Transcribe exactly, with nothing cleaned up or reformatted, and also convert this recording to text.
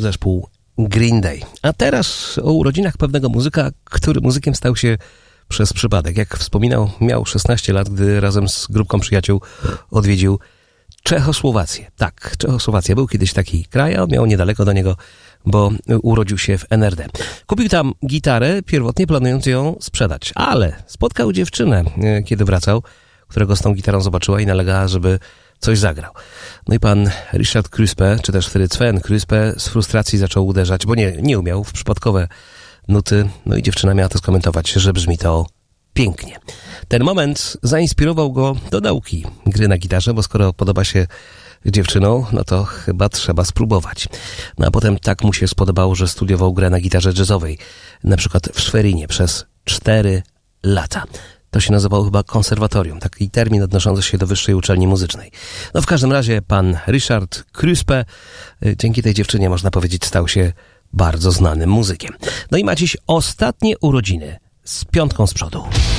zespół Green Day. A teraz o urodzinach pewnego muzyka, który muzykiem stał się przez przypadek. Jak wspominał, miał szesnaście lat, gdy razem z grupką przyjaciół odwiedził Czechosłowację. Tak, Czechosłowacja. Był kiedyś taki kraj, a on miał niedaleko do niego, bo urodził się w N R D. Kupił tam gitarę, pierwotnie planując ją sprzedać, ale spotkał dziewczynę, kiedy wracał, którego z tą gitarą zobaczyła i nalegała, żeby coś zagrał. No i pan Richard Kruspe, czy też wtedy Sven Kruspe z frustracji zaczął uderzać, bo nie, nie umiał w przypadkowe nuty, no i dziewczyna miała to skomentować, że brzmi to pięknie. Ten moment zainspirował go do nauki gry na gitarze, bo skoro podoba się dziewczyną, no to chyba trzeba spróbować. No a potem tak mu się spodobało, że studiował grę na gitarze jazzowej, na przykład w Schwerinie przez cztery lata. To się nazywało chyba konserwatorium, taki termin odnoszący się do wyższej uczelni muzycznej. No w każdym razie pan Richard Kruspe dzięki tej dziewczynie, można powiedzieć, stał się bardzo znanym muzykiem. No i ma dziś ostatnie urodziny z piątką z przodu.